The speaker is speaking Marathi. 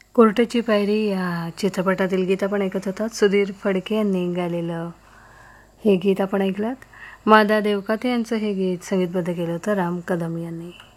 कोर्टाची पायरी या चित्रपटातील गीत आपण ऐकत होतात. सुधीर फडके यांनी गायलेलं हे गीत आपण ऐकलात. मादा देवकाते यांचं हे गीत संगीतबद्ध केलं होतं राम कदम यांनी.